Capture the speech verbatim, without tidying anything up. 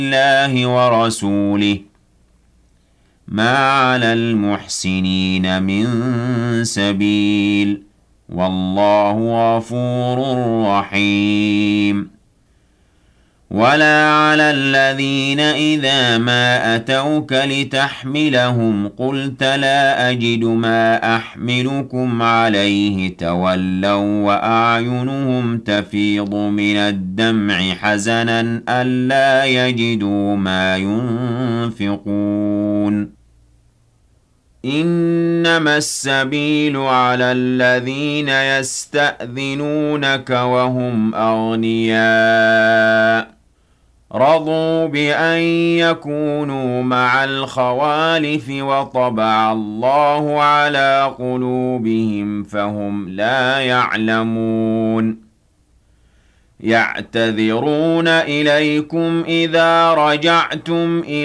الله ورسوله ما على المحسنين من سبيل والله غفور رحيم ولا على الذين إذا ما أتوك لتحملهم قلت لا أجد ما أحملكم عليه تولوا وأعينهم تفيض من الدمع حزنا ألا يجدوا ما ينفقون إنما السبيل على الذين يستأذنونك وهم أغنياء رضوا بأن يكونوا مع الخوالف وطبع الله على قلوبهم فهم لا يعلمون يعتذرون إليكم إذا رجعتم إلى